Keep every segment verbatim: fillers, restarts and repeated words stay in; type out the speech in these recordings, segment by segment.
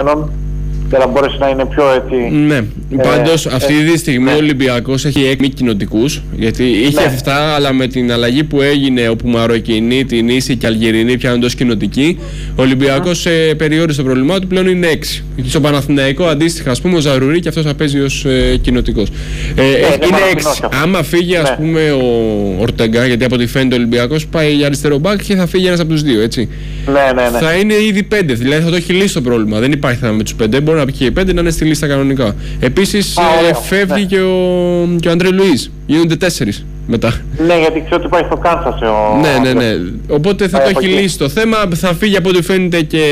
Ελλήνων για να μπορέσει να είναι πιο έτσι. Ναι, πάντως ε, αυτή τη στιγμή ναι. ο Ολυμπιακός έχει έξι κοινοτικούς, γιατί είχε ναι. εφτά, αλλά με την αλλαγή που έγινε όπου Μαροκινοί, Τινήσοι και Αλγερινοί πιάνουν ως κοινοτικοί, ο Ολυμπιακός ε, περιόρισε το πρόβλημά του, πλέον είναι έξι. Και στο Παναθηναϊκό αντίστοιχα, ας πούμε, ο Ζαρουρί και αυτός θα παίζει ως ε, κοινοτικός. Ε, ναι, είναι έξι. Άμα φύγει, ας ναι. πούμε, ο Ορτεγκά, γιατί από ό,τι φαίνεται ο Ολυμπιακός πάει για αριστερό μπακ και θα φύγει ένας από τους δύο, έτσι. Ναι, ναι, ναι. Θα είναι ήδη πέντε, δηλαδή θα το έχει λύσει το πρόβλημα. Δεν υπάρχει θέμα με τους πέντε, μπορεί να πει και οι πέντε να είναι στη λίστα κανονικά. Επίσης ε, φεύγει ναι. και ο, και ο Αντρέ Λουίζ, γίνονται τέσσερις μετά. Ναι, γιατί ξέρω ότι πάει στο Κάνσας ο... Ναι, ναι, ναι. Οπότε θα πάει το έχει λύσει το θέμα, θα φύγει από ό,τι φαίνεται και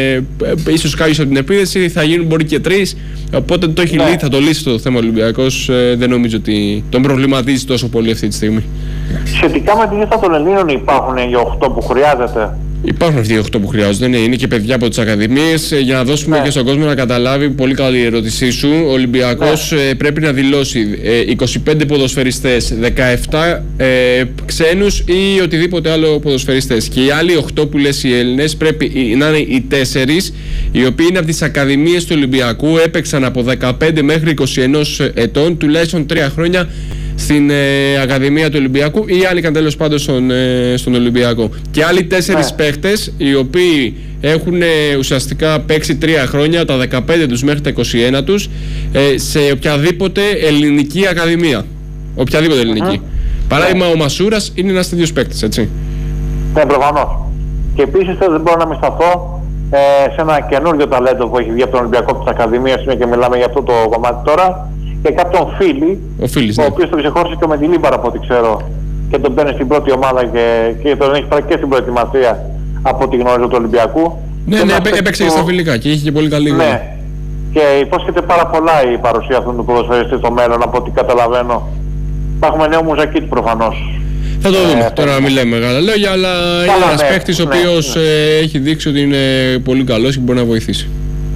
ε, ίσως κάποιος από την επίδεση, θα γίνουν μπορεί και τρεις. Οπότε το έχει ναι. λύσει, θα το λύσει το θέμα ο Ολυμπιακός. Ε, δεν νομίζω ότι τον προβληματίζει τόσο πολύ αυτή τη στιγμή. Σχετικά με τη λίστα των Ελλήνων υπάρχουν οι οκτώ που χρειάζεται. Υπάρχουν αυτοί οι οκτώ που χρειάζονται, ναι, είναι και παιδιά από τις ακαδημίες. Για να δώσουμε ναι. και στον κόσμο να καταλάβει, πολύ καλή ερώτησή σου. Ο Ολυμπιακός ναι. ε, πρέπει να δηλώσει ε, είκοσι πέντε ποδοσφαιριστές, δεκαεπτά ε, ξένους ή οτιδήποτε άλλο ποδοσφαιριστές. Και οι άλλοι οκτώ που λες οι Έλληνες πρέπει να είναι οι τέσσερις, οι οποίοι είναι από τις ακαδημίες του Ολυμπιακού, έπαιξαν από δεκαπέντε μέχρι είκοσι ένα ετών, τουλάχιστον τρία χρόνια στην ε, Ακαδημία του Ολυμπιακού ή άλλοι είχαν τέλος πάντων στον, ε, στον Ολυμπιακό. Και άλλοι τέσσερις ναι. παίχτες οι οποίοι έχουν ε, ουσιαστικά παίξει τρία χρόνια, τα δεκαπέντε τους μέχρι τα είκοσι ένα τους, ε, σε οποιαδήποτε ελληνική ακαδημία. Οποιαδήποτε ελληνική. Mm-hmm. Παράδειγμα, yeah. ο Μασούρας είναι ένας τέτοιος παίκτης, έτσι. Ναι, προφανώς. Και επίσης δεν μπορώ να μην σταθώ ε, σε ένα καινούργιο ταλέντο που έχει βγει από τον Ολυμπιακό της Ακαδημίας, και μιλάμε για αυτό το κομμάτι τώρα. Και κάποιον Φίλη, ο, Φίλης, ο ναι. οποίος τον ξεχώρισε και με τη Λίμπαρα από ό,τι ξέρω και τον παίρνει στην πρώτη ομάδα και, και τον έχει πάρει και στην προετοιμασία από ό,τι γνωρίζω του Ολυμπιακού. Ναι, ναι, έπαιξε και στα φιλικά και είχε και πολύ καλή. Ναι, και υπόσχεται πάρα πολλά η παρουσία αυτού του ποδοσφαιριστή στο μέλλον από ό,τι καταλαβαίνω. Θα έχουμε νέο Μουζακίτ προφανώς. Θα το δούμε. Ε, Τώρα να μην λέμε μεγάλα λόγια, αλλά καλά, είναι ένας ναι, παίκτης ο ναι, οποίος ναι. ε, έχει δείξει ότι είναι πολύ καλός και μπορεί να βοηθήσει.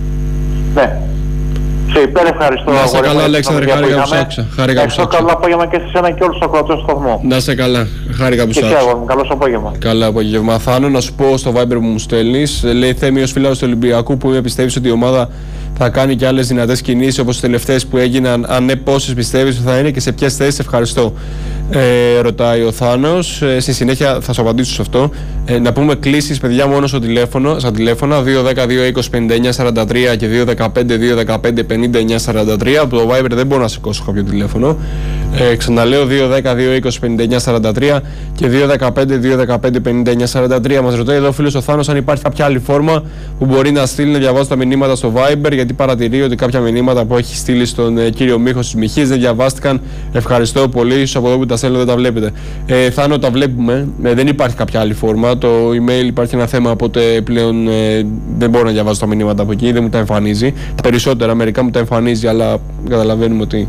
Ναι. Σε υπέρ ευχαριστώ. Να σε καλά, Αλέξανδρε, χάρηκα που σ' άκουσα. Χάρηκα που σ' άκουσα. Καλό απόγευμα και σε εσένα και όλους τους ακροατές του σταθμού. Να σε καλά, χάρηκα που σ' άκουσα. Καλό απόγευμα. Καλό απόγευμα. Θάνο, να σου πω στο Viber που μου στέλνεις, λέει Θέμιος φίλος του Ολυμπιακού που με πιστεύεις ότι η ομάδα θα κάνει και άλλες δυνατές κινήσεις όπως τις τελευταίες που έγιναν. Αν ναι, πόσες πιστεύεις ότι θα είναι και σε ποιες θέσεις? Ευχαριστώ. Ε, ρωτάει ο Θάνος. Ε, στη συνέχεια θα σου απαντήσω σε αυτό. Ε, να πούμε κλήσεις, παιδιά, μόνο στο τηλέφωνο, στα τηλέφωνα δύο δέκα δύο είκοσι πενήντα εννιά σαράντα τρία και δύο δεκαπέντε δύο δεκαπέντε πενήντα εννιά σαράντα τρία. Από το Viber δεν μπορώ να σηκώσω κάποιο τηλέφωνο. Ε, ξαναλέω δύο δέκα δύο είκοσι πενήντα εννιά σαράντα τρία και δύο δεκαπέντε δύο δεκαπέντε πενήντα εννιά σαράντα τρία. Μας ρωτάει εδώ ο φίλος ο Θάνος αν υπάρχει κάποια άλλη φόρμα που μπορεί να στείλει να διαβάσει τα μηνύματα στο Viber, γιατί παρατηρεί ότι κάποια μηνύματα που έχει στείλει στον ε, κύριο Μίχο στις Μιχής δεν διαβάστηκαν. Ευχαριστώ πολύ. Ίσως από εδώ που τα στέλνω δεν τα βλέπετε. Ε, Θάνο, τα βλέπουμε. Ε, δεν υπάρχει κάποια άλλη φόρμα. Το email υπάρχει ένα θέμα, οπότε πλέον ε, δεν μπορώ να διαβάσω τα μηνύματα από εκεί, δεν μου τα εμφανίζει. Τα περισσότερα, μερικά μου τα εμφανίζει, αλλά καταλαβαίνουμε ότι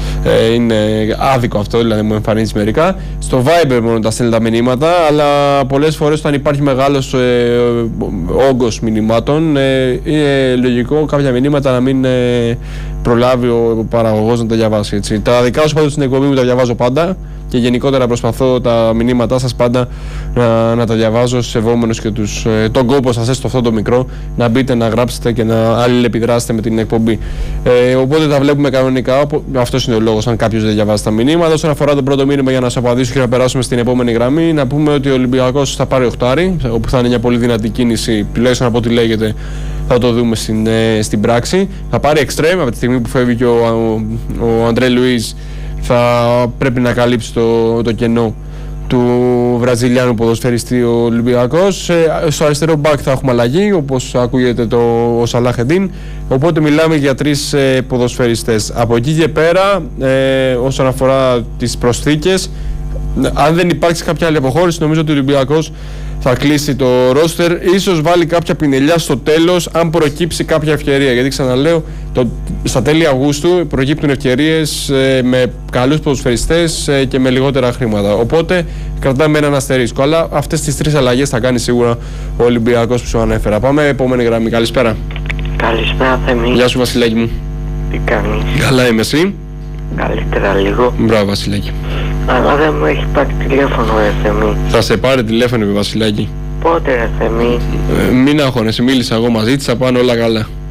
ε, είναι άδικο αυτό, δηλαδή μου εμφανίζει μερικά. Στο Viber μόνο τα στέλνει τα μηνύματα, αλλά πολλές φορές όταν υπάρχει μεγάλος ε, όγκος μηνυμάτων, ε, είναι λογικό κάποια μηνύματα να μην ε, προλάβει ο παραγωγός να τα διαβάσει. Έτσι. Τα δικά σου πάντως στην εκπομπή μου τα διαβάζω πάντα και γενικότερα προσπαθώ τα μηνύματά σας πάντα να, να τα διαβάζω, σεβόμενος και τους, ε, τον κόπο σας έστω αυτό το μικρό, να μπείτε, να γράψετε και να αλληλεπιδράσετε με την εκπομπή. Ε, οπότε τα βλέπουμε κανονικά, αυτός είναι ο λόγος αν κάποιος δεν διαβάζει τα μηνύματα. Όσον αφορά το πρώτο μήνυμα, για να σας απαντήσω και να περάσουμε στην επόμενη γραμμή, να πούμε ότι ο Ολυμπιακός θα πάρει οχτάρι, όπου θα είναι μια πολύ δυνατή κίνηση, τουλάχιστον από ό,τι λέγεται. Θα το δούμε στην, ε, στην πράξη. Θα πάρει εξτρέμ από τη στιγμή που φεύγει και ο, ο, ο Αντρέ Λουίζ. Θα πρέπει να καλύψει το, το κενό του Βραζιλιάνου ποδοσφαιριστή ο Ολυμπιακός. Ε, στο αριστερό μπακ θα έχουμε αλλαγή, όπως ακούγεται το, ο Σαλάχεντιν. Οπότε μιλάμε για τρεις ε, ποδοσφαιριστές. Από εκεί και πέρα, ε, όσον αφορά τις προσθήκες, αν δεν υπάρξει κάποια άλλη αποχώρηση, νομίζω ότι ο Ολυμπιακός θα κλείσει το ρόστερ, ίσως βάλει κάποια πινελιά στο τέλος αν προκύψει κάποια ευκαιρία, γιατί ξαναλέω το, στα τέλη Αυγούστου προκύπτουν ευκαιρίες ε, με καλούς ποδοσφαιριστές ε, και με λιγότερα χρήματα, οπότε κρατάμε έναν αστερίσκο, αλλά αυτές τις τρεις αλλαγές θα κάνει σίγουρα ο Ολυμπιακός που σου ανέφερα. Πάμε επόμενη γραμμή. Καλησπέρα. Καλησπέρα Θέμη. Γεια σου Βασιλάκη μου. Τι κάνεις? Καλά είμαι, εσύ? Καλύτερα λίγο. Μπράβο Βασιλάκη. Αλλά δεν μου έχει πάρει τηλέφωνο ρε Θέμη. Θα σε πάρει τηλέφωνο Βασιλάκη. Πότε ρε Θέμη? Ε, μην αγχώνεσαι, μίλησα εγώ μαζί της, θα πάνε όλα καλά.